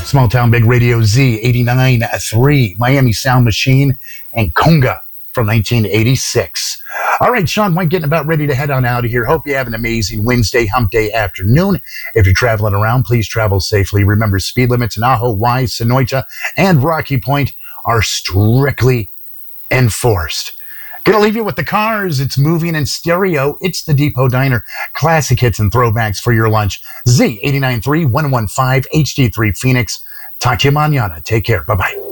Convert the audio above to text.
Small Town Big Radio Z 89.3, Miami Sound Machine, and Conga from 1986. All right, Sean White getting about ready to head on out of here. Hope you have an amazing Wednesday hump day afternoon. If you're traveling around, please travel safely. Remember, speed limits in Ajo, Wise, Sonoita, and Rocky Point are strictly enforced. Gonna leave you with the cars. It's moving in stereo. It's the Depot Diner. Classic hits and throwbacks for your lunch. Z 89.3, 115 HD3 Phoenix. Talk to you mañana. Take care. Bye-bye.